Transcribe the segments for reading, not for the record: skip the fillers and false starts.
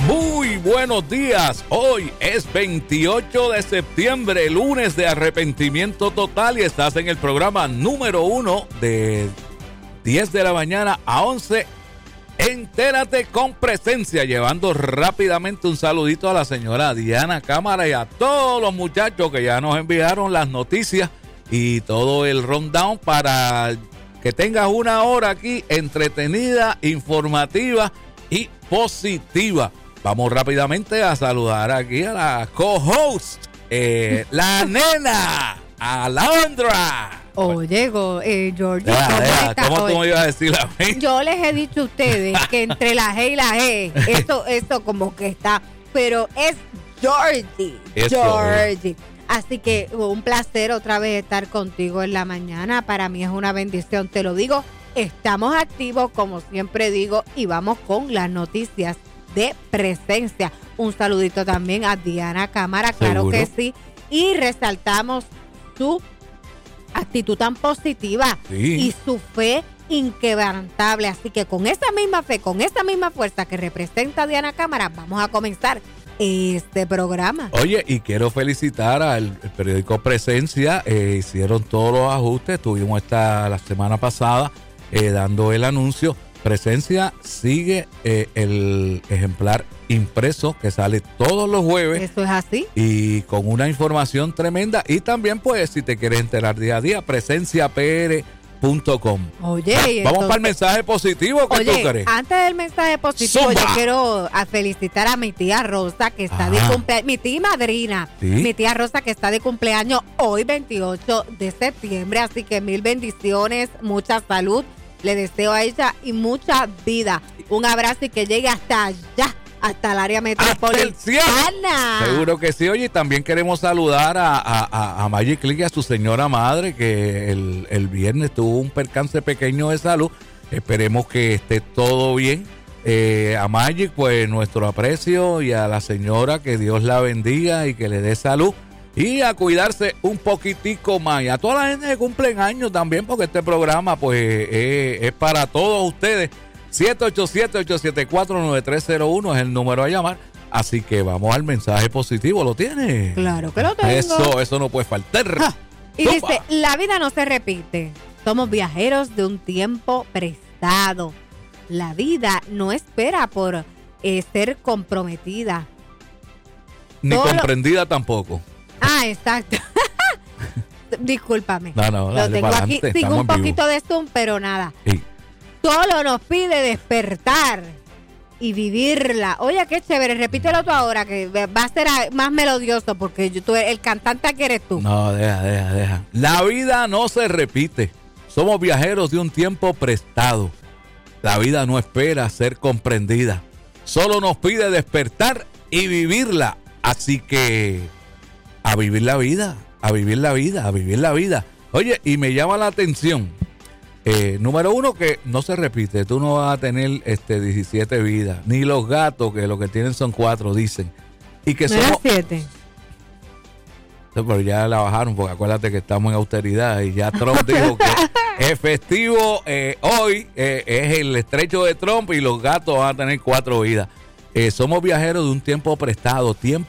Muy buenos días, hoy es 28 de septiembre, lunes de arrepentimiento total y estás en el programa número 1 de 10 de la mañana a 11. Entérate con Presencia, llevando rápidamente un saludito a la señora Diana Cámara y a todos los muchachos que ya nos enviaron las noticias y todo el rundown para que tengas una hora aquí entretenida, informativa y positiva. Vamos rápidamente a saludar aquí a la co-host, la nena, Alondra. Oye, Georgie, ¿cómo tú me ibas a decir a mí? Yo les he dicho a ustedes que entre la G y la G, esto como que está, pero es Georgie, Georgie. Así que un placer otra vez estar contigo en la mañana. Para mí es una bendición, te lo digo. Estamos activos, como siempre digo, y vamos con las noticias de Presencia. Un saludito también a Diana Cámara, claro ¿Seguro? que sí. Y resaltamos su actitud tan positiva y su fe inquebrantable. Así que con esa misma fe, con esa misma fuerza que representa Diana Cámara, vamos a comenzar este programa. Oye, y quiero felicitar al periódico Presencia. Hicieron todos los ajustes. Tuvimos la semana pasada dando el anuncio. Presencia sigue el ejemplar impreso que sale todos los jueves. Eso es así. Y con una información tremenda. Y también, pues, si te quieres enterar día a día, presenciapr.com. Oye, vamos para el mensaje positivo. ¿Qué tú crees? Antes del mensaje positivo, ¡Zumba! yo quiero felicitar a mi tía Rosa, que está de cumpleaños, mi tía y madrina, ¿Sí? mi tía Rosa, que está de cumpleaños hoy, 28 de septiembre. Así que mil bendiciones, mucha salud. Le deseo a ella y mucha vida. Un abrazo y que llegue hasta allá, hasta el área metropolitana. Seguro que sí. Oye, también queremos saludar a Magic Click y a su señora madre, que el viernes tuvo un percance pequeño de salud. Esperemos que esté todo bien. A Magic, pues nuestro aprecio, y a la señora, que Dios la bendiga y que le dé salud. Y a cuidarse un poquitico más. Y a toda la gente que cumplen años también, porque este programa pues es para todos ustedes. 787-874-9301 es el número a llamar. Así que vamos al mensaje positivo. ¿Lo tiene? Claro que lo tengo. Eso no puede faltar. Y dice, la vida no se repite. Somos viajeros de un tiempo prestado. La vida no espera por ser comprometida. Ni comprendida tampoco. Exacto. Discúlpame. No, lo tengo aquí sin un poquito de zoom, pero nada. Sí. Solo nos pide despertar y vivirla. Oye, qué chévere. Repítelo tú ahora, que va a ser más melodioso, porque el cantante que eres tú. No, deja. La vida no se repite. Somos viajeros de un tiempo prestado. La vida no espera ser comprendida. Solo nos pide despertar y vivirla. Así que a vivir la vida, a vivir la vida, a vivir la vida. Oye, y me llama la atención, número uno, que no se repite. Tú no vas a tener 17 vidas, ni los gatos, que lo que tienen son 4, dicen. Y que somos 7. Pero ya la bajaron, porque acuérdate que estamos en austeridad y ya Trump dijo que es festivo hoy, es el estrecho de Trump y los gatos van a tener 4 vidas. Somos viajeros de un tiempo prestado.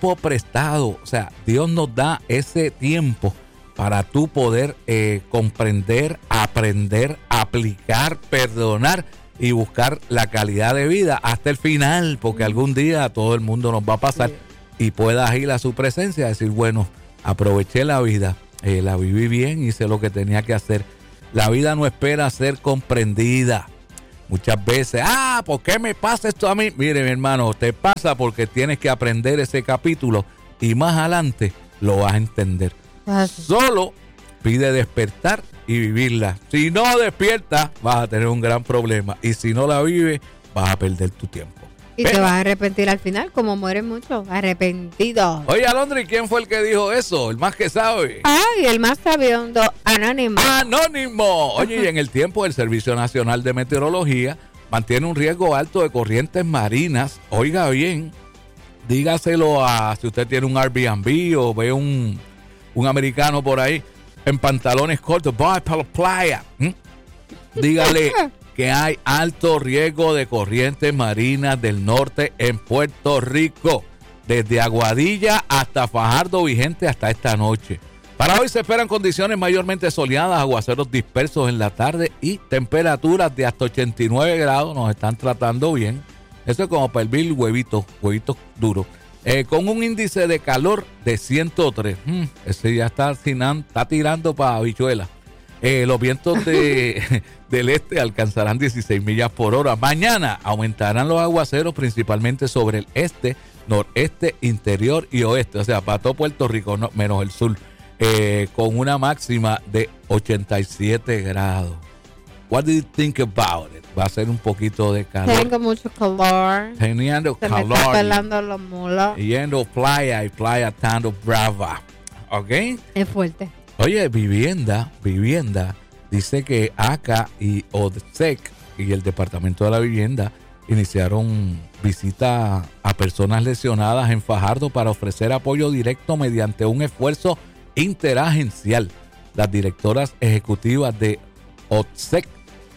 O sea, Dios nos da ese tiempo para tú poder comprender, aprender, aplicar, perdonar y buscar la calidad de vida hasta el final, porque algún día todo el mundo nos va a pasar y puedas ir a su presencia y decir, bueno, aproveché la vida, la viví bien, hice lo que tenía que hacer. La vida no espera ser comprendida. Muchas veces, ¿por qué me pasa esto a mí? Mire, mi hermano, te pasa porque tienes que aprender ese capítulo y más adelante lo vas a entender. Solo pide despertar y vivirla. Si no despiertas, vas a tener un gran problema. Y si no la vives, vas a perder tu tiempo. Y te vas a arrepentir al final, como mueren muchos, arrepentidos. Oye, Alondra, ¿y quién fue el que dijo eso? El más que sabe. Ay, el más sabiondo, Anónimo. ¡Anónimo! Oye, y en el tiempo el Servicio Nacional de Meteorología mantiene un riesgo alto de corrientes marinas. Oiga bien, dígaselo si usted tiene un Airbnb o ve un americano por ahí en pantalones cortos, va para la playa. Dígale, que hay alto riesgo de corrientes marinas del norte en Puerto Rico, desde Aguadilla hasta Fajardo vigente hasta esta noche. Para hoy se esperan condiciones mayormente soleadas, aguaceros dispersos en la tarde y temperaturas de hasta 89 grados. Nos están tratando bien. Eso es como para hervir huevitos duros. Con un índice de calor de 103. Ese ya está tirando para habichuelas. Los vientos del este alcanzarán 16 millas por hora. Mañana aumentarán los aguaceros principalmente sobre el este, noreste, interior y oeste. O sea, para todo Puerto Rico, no, menos el sur. Con una máxima de 87 grados. What do you think about it? Va a ser un poquito de calor. Tengo mucho calor. Teniendo Se calor. me está pelando los mulos. Yendo playa y playa tanto brava. ¿Ok? Es fuerte. Oye, vivienda, dice que ACA y ODSEC y el Departamento de la Vivienda iniciaron visita a personas lesionadas en Fajardo para ofrecer apoyo directo mediante un esfuerzo interagencial. Las directoras ejecutivas de ODSEC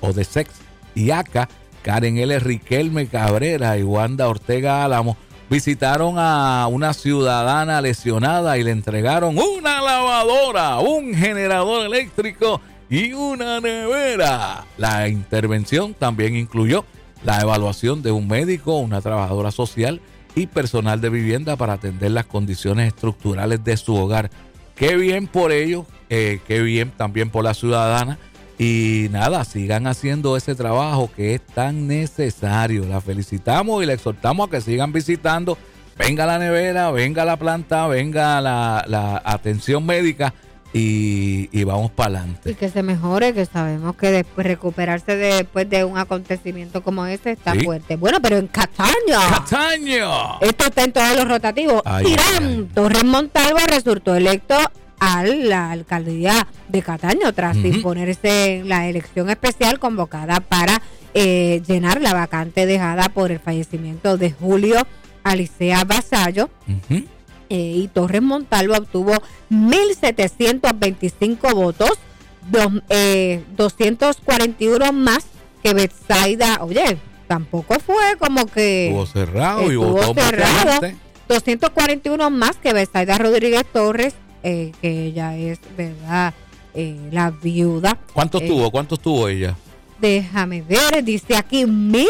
y ACA, Karen L. Riquelme Cabrera y Wanda Ortega Álamo, visitaron a una ciudadana lesionada y le entregaron una lavadora, un generador eléctrico y una nevera. La intervención también incluyó la evaluación de un médico, una trabajadora social y personal de vivienda para atender las condiciones estructurales de su hogar. Qué bien por ellos, qué bien también por la ciudadana. Y nada, sigan haciendo ese trabajo que es tan necesario. La felicitamos y la exhortamos a que sigan visitando. Venga la nevera, venga la planta, venga la atención médica y vamos para adelante. Y que se mejore, que sabemos que después recuperarse después de un acontecimiento como ese está fuerte. Bueno, pero en Cataño. Esto está en todos los rotativos. Irán Torres Montalvo resultó electo a la alcaldía de Cataño tras imponerse en la elección especial convocada para llenar la vacante dejada por el fallecimiento de Julio Alicea Vasallo. Y Torres Montalvo obtuvo 1.725 votos, 241 más que Betsaida. Oye, tampoco fue como que estuvo cerrado y votó cerrado. 241 más que Betsaida Rodríguez Torres, que ella es, ¿verdad? La viuda. ¿Cuántos tuvo ella? Déjame ver, dice aquí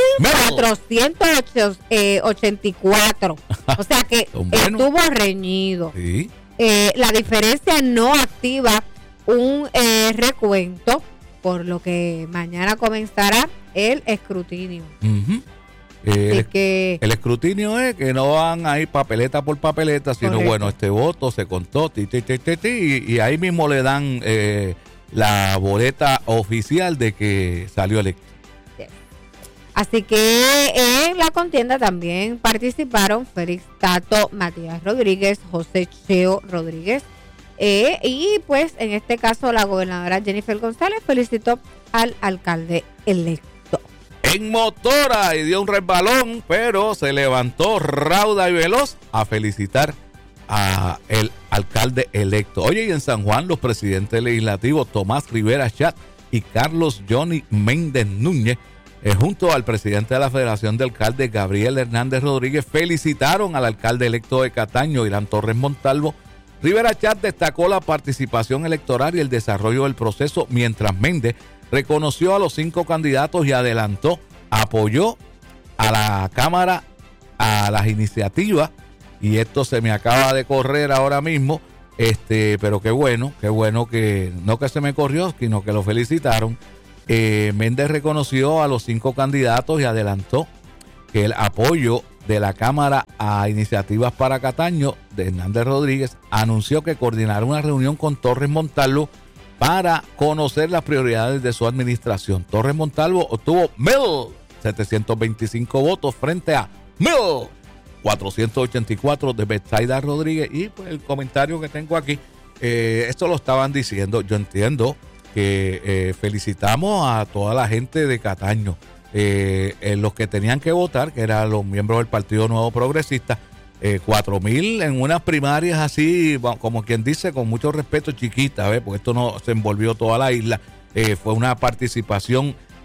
1.484. O sea que estuvo reñido. Sí. La diferencia no activa un recuento, por lo que mañana comenzará el escrutinio. El escrutinio es que no van a ir papeleta por papeleta, sino correcto. Bueno, este voto se contó, y ahí mismo le dan la boleta oficial de que salió electo. Así que en la contienda también participaron Félix Tato, Matías Rodríguez, José Cheo Rodríguez, y pues en este caso la gobernadora Jennifer González felicitó al alcalde electo. En motora y dio un resbalón, pero se levantó rauda y veloz a felicitar a el alcalde electo. Oye, y en San Juan los presidentes legislativos Tomás Rivera Chat y Carlos Johnny Méndez Núñez, junto al presidente de la Federación de Alcaldes Gabriel Hernández Rodríguez, felicitaron al alcalde electo de Cataño, Irán Torres Montalvo. Rivera Chat destacó la participación electoral y el desarrollo del proceso, mientras Méndez reconoció a los 5 candidatos y apoyó a la Cámara a las iniciativas. Y esto se me acaba de correr ahora mismo, pero qué bueno que no que se me corrió, sino que lo felicitaron. Méndez reconoció a los 5 candidatos y adelantó que el apoyo de la Cámara a iniciativas para Cataño de Hernández Rodríguez anunció que coordinará una reunión con Torres Montalvo para conocer las prioridades de su administración. Torres Montalvo obtuvo 1.725 votos frente a 1.484 de Betsaida Rodríguez. Y pues el comentario que tengo aquí, esto lo estaban diciendo, yo entiendo que felicitamos a toda la gente de Cataño, los que tenían que votar, que eran los miembros del Partido Nuevo Progresista, 4,000 en unas primarias así, como quien dice, con mucho respeto, chiquita, porque esto no se envolvió toda la isla. Fue una participación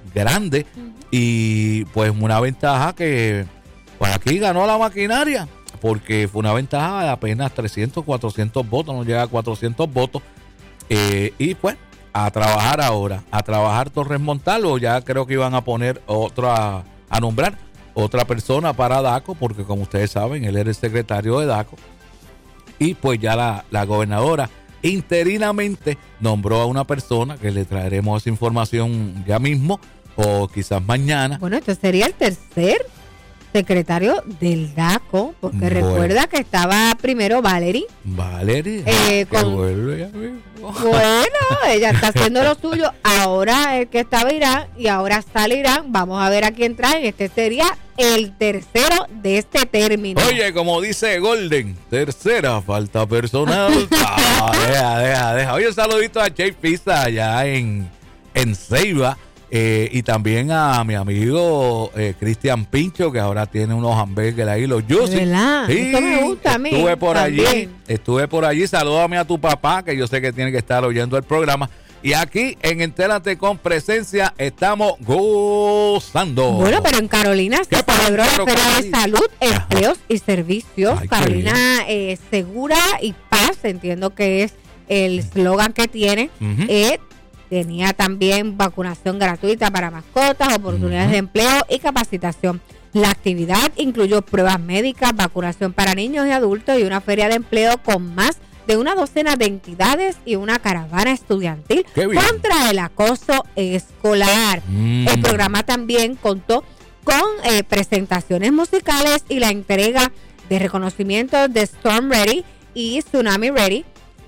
grande. Y pues una ventaja que pues aquí ganó la maquinaria, porque fue una ventaja de apenas 300, 400 votos, no llega a 400 votos. Y pues a trabajar ahora, a trabajar Torres Montalvo. Ya creo que iban a poner a nombrar otra persona para DACO, porque como ustedes saben, él era el secretario de DACO. Y pues ya la gobernadora interinamente nombró a una persona, que le traeremos esa información ya mismo o quizás mañana. Bueno, este sería el tercer secretario del DACO, porque recuerda que estaba primero Valerie. Que vuelve ya mismo. Bueno, ella está haciendo lo suyo. Ahora el que estaba Irán y ahora sale Irán. Vamos a ver a quién traen. Este sería el tercero de este término. Oye, como dice Golden, tercera falta personal. Deja. Oye, un saludito a Jay Pizza allá en Ceiba. Y también a mi amigo Cristian Pincho, que ahora tiene unos hamburgues ahí, los Juicy. ¿Verdad? Sí, eso me gusta a mí. Estuve por allí. Salúdame a tu papá, que yo sé que tiene que estar oyendo el programa. Y aquí en Entérate con Presencia estamos gozando. Bueno, pero en Carolina se celebró la Feria de Salud, Empleos y Servicios. Ay, Carolina Segura y Paz, entiendo que es el eslogan que tiene. Tenía también vacunación gratuita para mascotas, oportunidades de empleo y capacitación. La actividad incluyó pruebas médicas, vacunación para niños y adultos y una feria de empleo con más de una docena de entidades y una caravana estudiantil contra el acoso escolar. El programa también contó con presentaciones musicales y la entrega de reconocimientos de Storm Ready y Tsunami Ready.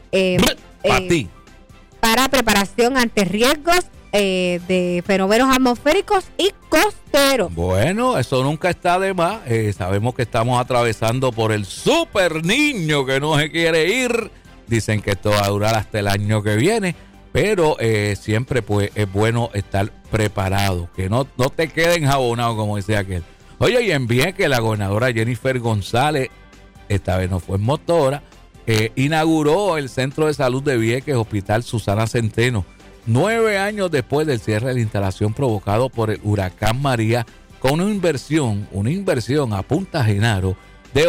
Para preparación ante riesgos de fenómenos atmosféricos y costeros. Bueno, eso nunca está de más. Sabemos que estamos atravesando por el super niño que no se quiere ir. Dicen que esto va a durar hasta el año que viene, pero siempre pues es bueno estar preparado, que no te queden jabonados, como dice aquel. Oye, y envié que la gobernadora Jennifer González, esta vez no fue en motora, inauguró el Centro de Salud de Vieques, Hospital Susana Centeno, 9 años después del cierre de la instalación provocado por el huracán María, con una inversión a Punta Genaro de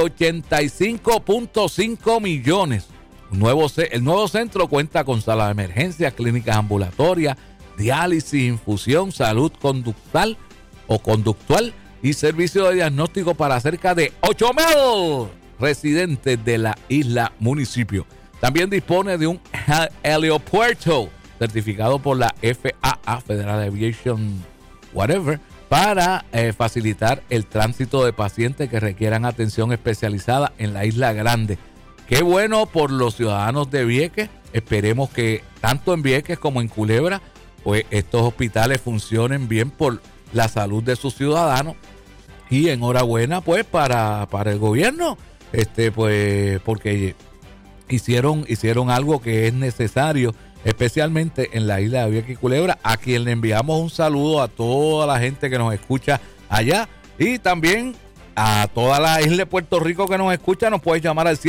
85.5 millones. El nuevo centro cuenta con sala de emergencia, clínicas ambulatorias, diálisis, infusión, salud conductual y servicio de diagnóstico para cerca de 8,000 residentes de la isla municipio. También dispone de un heliopuerto certificado por la FAA, Federal Aviation Whatever, para facilitar el tránsito de pacientes que requieran atención especializada en la Isla Grande. Qué bueno por los ciudadanos de Vieques. Esperemos que tanto en Vieques como en Culebra, pues estos hospitales funcionen bien por la salud de sus ciudadanos. Y enhorabuena pues para el gobierno, pues porque hicieron algo que es necesario, especialmente en la isla de Vieques y Culebra, a quien le enviamos un saludo a toda la gente que nos escucha allá y también a toda la isla de Puerto Rico que nos escucha. Nos puedes llamar al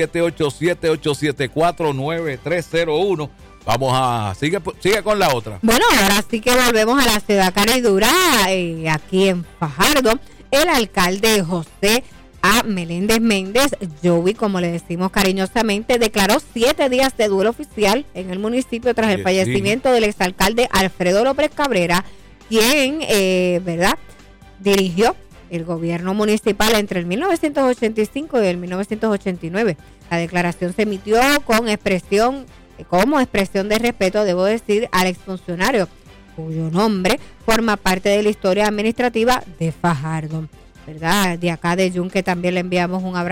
787-874-9301. Sigue con la otra. Bueno, ahora sí que volvemos a la ciudad Caridura, aquí en Fajardo. El alcalde José A. Meléndez Méndez, Joey, como le decimos cariñosamente, declaró 7 días de duelo oficial en el municipio tras el fallecimiento del exalcalde Alfredo López Cabrera, quien, dirigió el gobierno municipal entre el 1985 y el 1989. La declaración se emitió como expresión de respeto, debo decir, al exfuncionario, cuyo nombre forma parte de la historia administrativa de Fajardo, ¿verdad? De acá de Yunque también le enviamos un abrazo